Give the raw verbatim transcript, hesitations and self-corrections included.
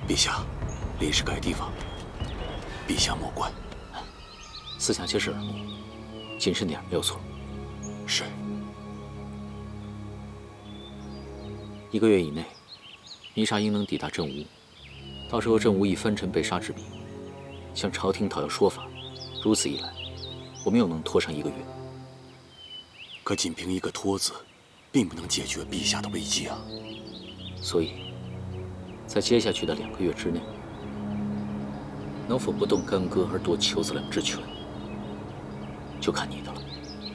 陛下，临时改地方，陛下莫怪。 思想切实耳目，谨慎点没有错。 是。 一个月以内，泥沙应能抵达镇吴。到时候镇吴以藩臣被杀之名，向朝廷讨要说法。如此一来，我们又能拖上一个月。 可仅凭一个“拖”字，并不能解决陛下的危机啊。 所以，在接下去的两个月之内，能否不动干戈而夺裘子两之权，就看你的了。